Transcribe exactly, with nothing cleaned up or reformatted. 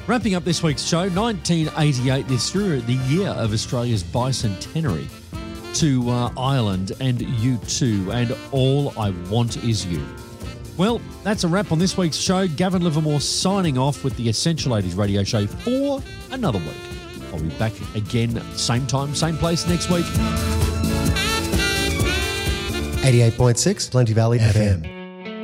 Wrapping up this week's show, nineteen eighty-eight, this through the year of Australia's bicentenary, to uh, Ireland and U two and All I Want Is You. Well, that's a wrap on this week's show. Gavin Livermore signing off with the Essential eighties radio show for another week. I'll be back again, same time, same place next week. eighty-eight point six Plenty Valley F M.